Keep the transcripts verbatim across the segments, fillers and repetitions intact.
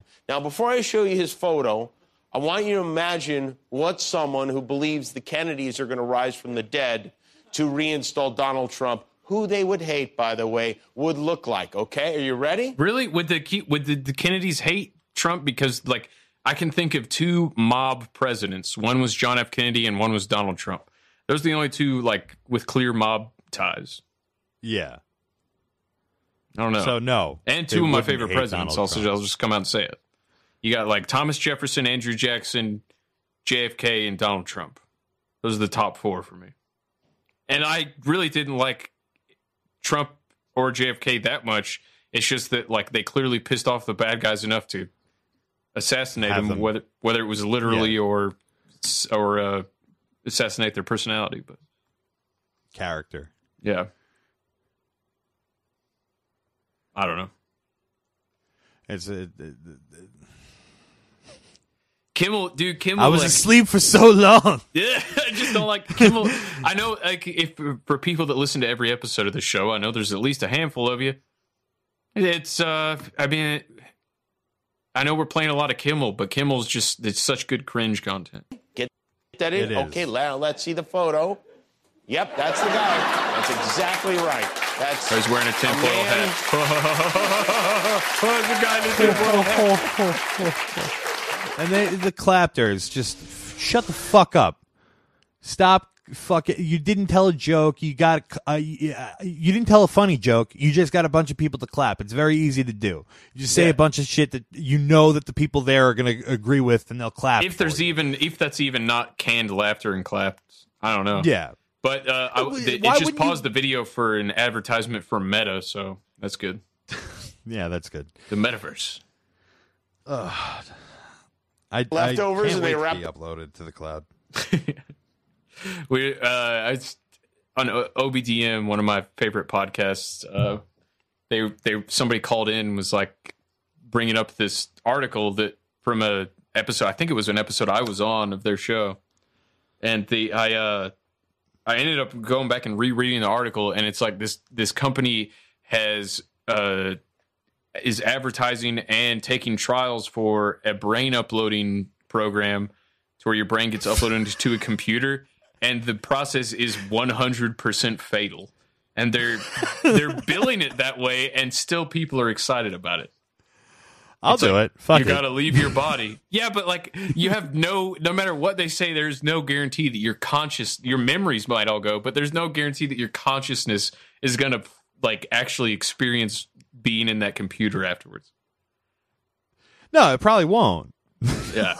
Now, before I show you his photo, I want you to imagine what someone who believes the Kennedys are going to rise from the dead to reinstall Donald Trump, who they would hate, by the way, would look like. Okay, are you ready? Really? Would the would the, the Kennedys hate Trump? Because, like, I can think of two mob presidents. One was John F. Kennedy and one was Donald Trump. Those are the only two, like, with clear mob ties. Yeah. I don't know. So, no. And two of my favorite presidents. Also, I'll just come out and say it. You got, like, Thomas Jefferson, Andrew Jackson, J F K, and Donald Trump. Those are the top four for me. And I really didn't like Trump or J F K that much. It's just that, like, they clearly pissed off the bad guys enough to assassinate them, them, whether whether it was literally yeah. or or uh, assassinate their personality, but character. Yeah, I don't know. It's a. It, it, it, Kimmel, dude, Kimmel. I was like, asleep for so long. Yeah, I just don't like Kimmel. I know, like, if for people that listen to every episode of the show, I know there's at least a handful of you. It's, uh, I mean, I know we're playing a lot of Kimmel, but Kimmel's just, it's such good cringe content. Get that in? Okay, now let's see the photo. Yep, that's the guy. That's exactly right. That's. Oh, he's wearing a tinfoil hat. Oh, the guy in the tinfoil hat. And they, the clapters, just shut the fuck up. Stop fucking. You didn't tell a joke. You got. Uh, you, you didn't tell a funny joke. You just got a bunch of people to clap. It's very easy to do. You just say yeah. a bunch of shit that you know that the people there are going to agree with, and they'll clap. If there's you. even, if that's even not canned laughter and claps, I don't know. Yeah. But uh, I, it, it just paused you... the video for an advertisement for Meta, so that's good. Yeah, that's good. The metaverse. Ugh. I, Leftovers I can't and wait they to wrap be uploaded to the cloud. we uh, I, on O B D M, one of my favorite podcasts. Uh, they they somebody called in and was like bringing up this article that from a episode. I think it was an episode I was on of their show, and the I uh, I ended up going back and rereading the article, and it's like this this company has. Uh, is advertising and taking trials for a brain uploading program to where your brain gets uploaded to a computer, and the process is one hundred percent fatal. And they're they're billing it that way, and still people are excited about it. I'll it's do like, it. Fuck you it. got to leave your body. Yeah, but like you have no, no matter what they say, there's no guarantee that your conscious, your memories might all go, but there's no guarantee that your consciousness is going to like actually experience being in that computer afterwards. No, it probably won't. Yeah.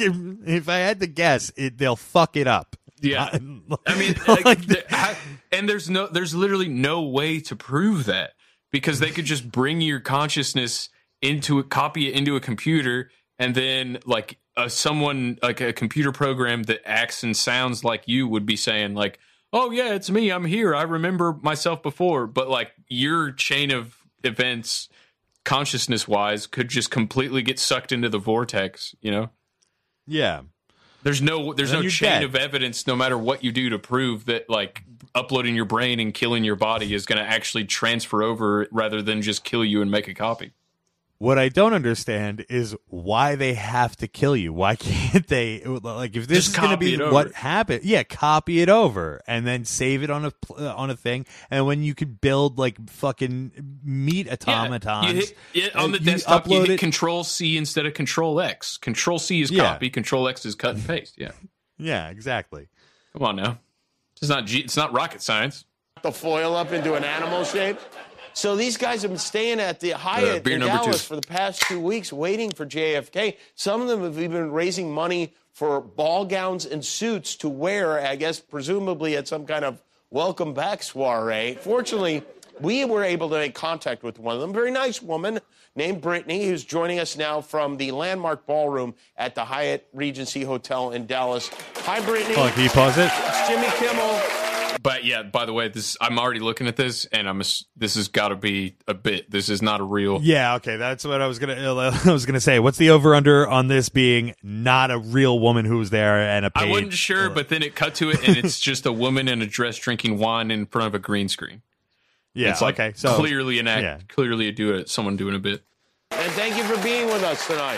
If I had to guess, it, they'll fuck it up. Yeah. I mean, like, like the, I, and there's no, there's literally no way to prove that because they could just bring your consciousness into a copy it into a computer, and then like uh, someone like a computer program that acts and sounds like you would be saying like, oh yeah, it's me. I'm here. I remember myself before. But like your chain of events consciousness wise could just completely get sucked into the vortex, you know? Yeah. There's no there's no chain dead. of evidence no matter what you do to prove that like uploading your brain and killing your body is going to actually transfer over rather than just kill you and make a copy. What I don't understand is why they have to kill you. Why can't they, like, if this Just is going to be what happened, yeah, copy it over and then save it on a uh, on a thing. And when you could build like fucking meat automatons, yeah, you hit, yeah, on the you desktop, you hit it. Control C instead of Control X. Control C is Yeah. copy, Control X is cut and paste. Yeah, yeah, exactly. Come on now, it's not G, it's not rocket science. The foil up into an animal shape. So these guys have been staying at the Hyatt uh, in Dallas two. for the past two weeks waiting for J F K. Some of them have even been raising money for ball gowns and suits to wear, I guess, presumably at some kind of welcome back soiree. Fortunately, we were able to make contact with one of them, a very nice woman named Brittany, who's joining us now from the Landmark Ballroom at the Hyatt Regency Hotel in Dallas. Hi, Brittany. Oh, can you pause it? It's Jimmy Kimmel. But yeah, by the way, this I'm already looking at this, and I'm this has got to be a bit. This is not a real. Yeah, okay, that's what I was gonna. I was gonna say. What's the over under on this being not a real woman who was there and a paid? I wasn't sure, but then it cut to it, and it's just a woman in a dress drinking wine in front of a green screen. Yeah, it's like okay, so clearly an act, yeah. clearly a do it, someone doing a bit. And thank you for being with us tonight.